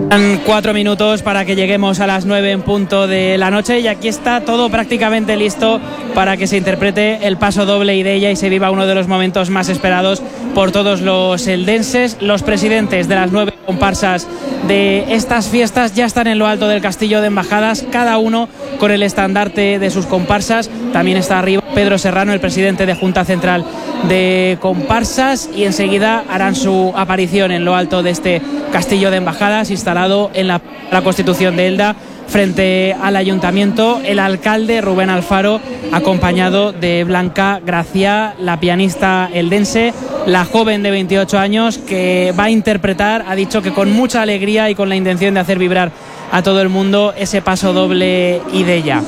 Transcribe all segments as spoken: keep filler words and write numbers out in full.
Cuatro minutos para que lleguemos a las nueve en punto de la noche y aquí está todo prácticamente listo para que se interprete el paso doble Ideia y se viva uno de los momentos más esperados por todos los eldenses. Los presidentes de las nueve comparsas de estas fiestas ya están en lo alto del castillo de embajadas, cada uno con el estandarte de sus comparsas. También está arriba Pedro Serrano, el presidente de Junta Central de Comparsas, y enseguida harán su aparición en lo alto de este castillo de embajadas instalado en la, la Constitución de Elda, frente al ayuntamiento, el alcalde Rubén Alfaro, acompañado de Blanca Gracia, la pianista eldense, la joven de veintiocho años que va a interpretar, ha dicho que con mucha alegría y con la intención de hacer vibrar a todo el mundo ese paso doble Ideia.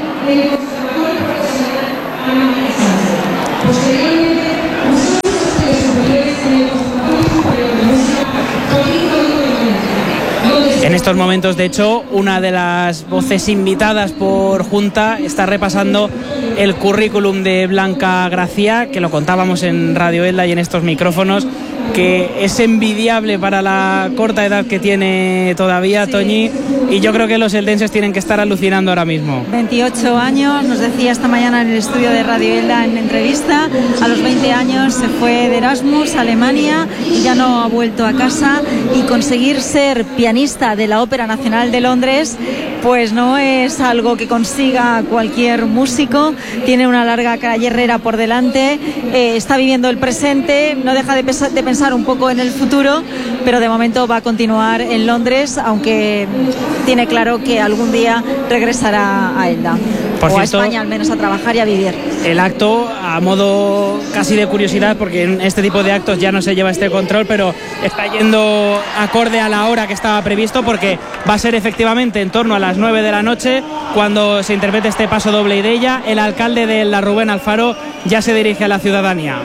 En estos momentos, de hecho, una de las voces invitadas por Junta está repasando el currículum de Blanca Gracia, que lo contábamos en Radio Elda y en estos micrófonos, que es envidiable para la corta edad que tiene todavía, sí. Toñi, y yo creo que los eldenses tienen que estar alucinando ahora mismo. veintiocho años, nos decía esta mañana en el estudio de Radio Elda en entrevista, a los veinte años se fue de Erasmus a Alemania y ya no ha vuelto a casa, y conseguir ser pianista de la Ópera Nacional de Londres pues no es algo que consiga cualquier músico, tiene una larga carrera por delante, eh, está viviendo el presente, no deja de, pesa- de pensar un poco en el futuro, pero de momento va a continuar en Londres, aunque tiene claro que algún día regresará a Elda, por o cierto, a España al menos, a trabajar y a vivir. El acto, a modo casi de curiosidad, porque en este tipo de actos ya no se lleva este control, pero está yendo acorde a la hora que estaba previsto, porque va a ser efectivamente en torno a las nueve de la noche cuando se interprete este paso doble Ideia. El alcalde de Elda, Rubén Alfaro, ya se dirige a la ciudadanía.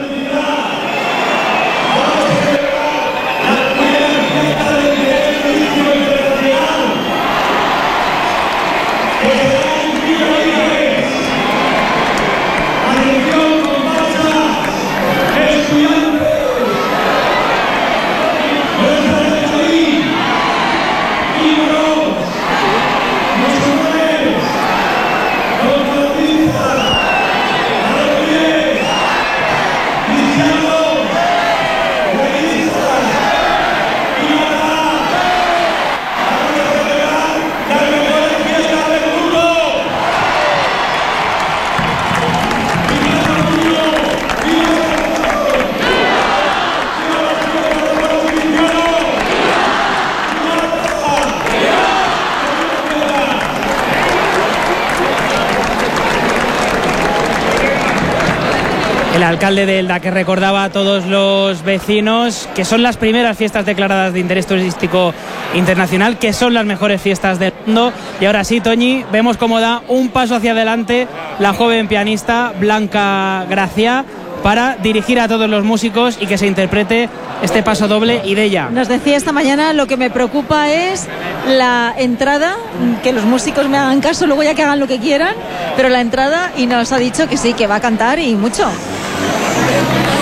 El alcalde de Elda, que recordaba a todos los vecinos que son las primeras fiestas declaradas de interés turístico internacional, que son las mejores fiestas del mundo. Y ahora sí, Toñi, vemos cómo da un paso hacia adelante la joven pianista Blanca Gracia para dirigir a todos los músicos y que se interprete este paso doble Ideia. Nos decía esta mañana, lo que me preocupa es la entrada, que los músicos me hagan caso, luego ya que hagan lo que quieran, pero la entrada, y nos ha dicho que sí, que va a cantar y mucho.